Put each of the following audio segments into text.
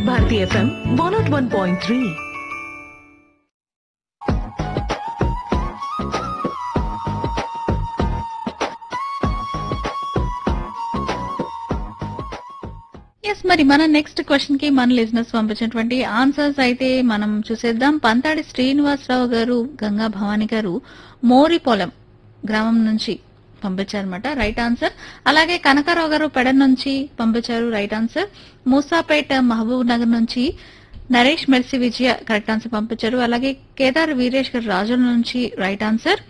Bharati FM 101.3. Yes, మరి మన next question కి మన లిజినెస్ పంపించినటువంటి ఆన్సర్స్ అయితే మనం చూసేద్దాం. పంతాడి శ్రీనివాసరావు గారు, గంగా భవాని గారు మోరిపొలం గ్రామం నుంచి పంపించారన్నమాట, రైట్ ఆన్సర్. అలాగే కనకారావు గారు పెడ నుంచి పంపించారు, రైట్ ఆన్సర్. మూసాపేట మహబూబ్ నగర్ నుంచి నరేష్ మెర్సి విజయ కరెక్ట్ ఆన్సర్ పంపించారు. అలాగే కేదార్ వీరేష్ గారు రాజుల నుంచి రైట్ ఆన్సర్.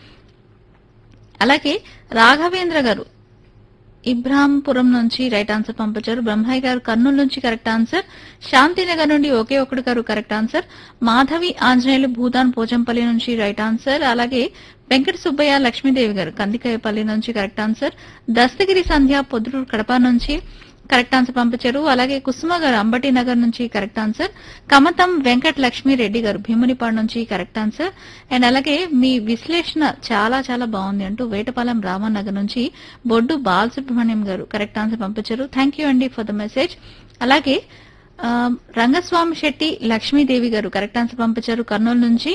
అలాగే రాఘవేంద్ర గారు ఇబ్రాంపురం నుంచి రైట్ ఆన్సర్ పంపించారు. బ్రహ్మయ్య గారు కర్నూలు నుంచి కరెక్ట్ ఆన్సర్. శాంతినగర్ నుండి ఒకే ఒకటి గారు కరెక్ట్ ఆన్సర్. మాధవి ఆంజనేయులు భూదాన్ పోచంపల్లి నుంచి రైట్ ఆన్సర్. అలాగే వెంకట సుబ్బయ్య లక్ష్మీదేవి గారు కందికాయపల్లి నుంచి కరెక్ట్ ఆన్సర్. దస్తగిరి సంధ్య పొద్దుటూరు కడప నుంచి కరెక్ట్ ఆన్సర్ పంపించారు. అలాగే కుసుమ గారు అంబటి నగర్ నుంచి కరెక్ట్ ఆన్సర్. కమతం వెంకట లక్ష్మీరెడ్డి గారు భీమునిపాడు నుంచి కరెక్ట్ ఆన్సర్. అండ్ అలాగే మీ విశ్లేషణ చాలా చాలా బాగుంది అంటూ వేటపాలెం రామనగర్ నుంచి బొడ్డు బాలసుబ్రహ్మణ్యం గారు కరెక్ట్ ఆన్సర్ పంపించారు. థ్యాంక్ యూ అండి ఫర్ ద మెసేజ్. అలాగే రంగస్వామి శెట్టి లక్ష్మీదేవి గారు కరెక్ట్ ఆన్సర్ పంపించారు కర్నూలు నుంచి.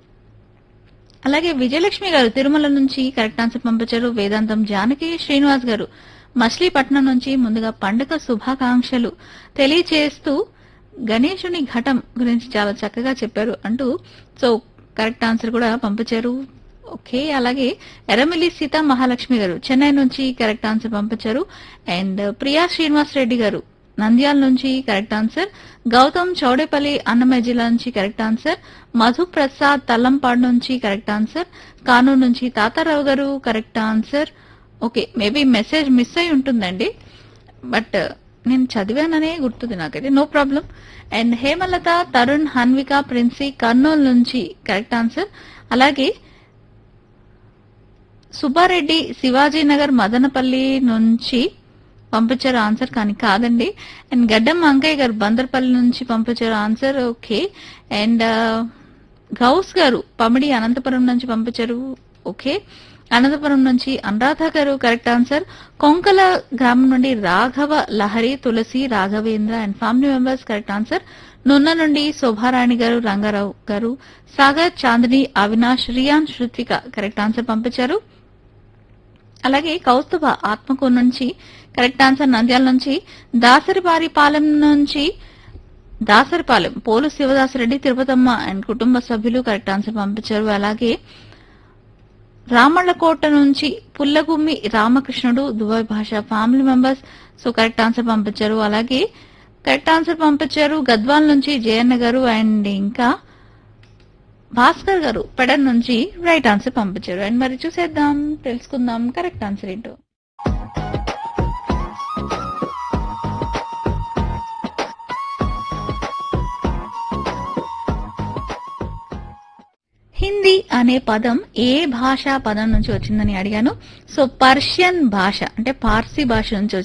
అలాగే విజయలక్ష్మి గారు తిరుమల నుంచి కరెక్ట్ ఆన్సర్ పంపించారు. వేదాంతం జానకి శ్రీనివాస్ గారు మచిలీపట్నం నుంచి ముందుగా పండుగ శుభాకాంక్షలు తెలియచేస్తూ గణేశుని ఘటం గురించి చాలా చక్కగా చెప్పారు అంటూ సో కరెక్ట్ ఆన్సర్ కూడా పంపించారు. ఓకే, అలాగే ఎర్రమిల్లి సీతా మహాలక్ష్మి గారు చెన్నై నుంచి కరెక్ట్ ఆన్సర్ పంపించారు. అండ్ ప్రియా శ్రీనివాస్ రెడ్డి గారు నంద్యాల నుంచి కరెక్ట్ ఆన్సర్. గౌతమ్ చౌడేపల్లి అన్నమయ్య జిల్లా నుంచి కరెక్ట్ ఆన్సర్. మధు ప్రసాద్ తల్లంపాడు నుంచి కరెక్ట్ ఆన్సర్. కానూరు నుంచి తాతారావు గారు correct answer. Okay, maybe message miss అయి ఉంటుందండి, బట్ నేను చదివాననే గుర్తుంది నాకైతే, no problem. And Hemalatha Tarun Hanvika princi Kurnool నుంచి కరెక్ట్ ఆన్సర్. అలాగే సుబ్బారెడ్డి శివాజీనగర్ మదనపల్లి నుంచి పంపించారు ఆన్సర్, కానీ కాదండి. అండ్ గడ్డం అంకయ్య గారు బందర్పల్లి నుంచి పంపించారు ఆన్సర్. ఓకే, అండ్ గౌస్ గారు పమిడి అనంతపురం నుంచి పంపించారు. ఓకే, అనంతపురం నుంచి అనురాధ గారు కరెక్ట్ ఆన్సర్. కొంకల గ్రామం నుండి రాఘవ లహరి తులసి Raghavendra and family members correct answer. నున్న నుండి శోభారాణి గారు రంగారావు గారు Sagar Chandini Avinash rayon Sruthvika correct answer పంపించారు. అలాగే కౌస్తుభ ఆత్మకూరు నుంచి కరెక్ట్ ఆన్సర్. నంద్యాల నుంచి దాసరిపారిపాలెం నుంచి దాసరిపాలెం పోలు శివదాసరెడ్డి తిరుపతమ్మ అండ్ కుటుంబ సభ్యులు కరెక్ట్ ఆన్సర్ పంపించారు. అలాగే రామళ్ళకోట నుంచి పుల్లగుమ్మి రామకృష్ణుడు దుబాయ్ భాష family members so correct answer పంపించారు. అలాగే కరెక్ట్ ఆన్సర్ పంపించారు గద్వాల్ నుంచి జయన్న గారు అండ్ ఇంకా భాస్కర్ గారు పెడన్ నుంచి రైట్ ఆన్సర్ పంపించారు. అండ్ మరి చూసేద్దాం, తెలుసుకుందాం కరెక్ట్ ఆన్సర్ ఏంటో. హిందీ అనే పదం ఏ భాషా పదం నుంచి వచ్చిందని అడిగాను. సో పర్షియన్ భాష అంటే పార్సీ భాష నుంచి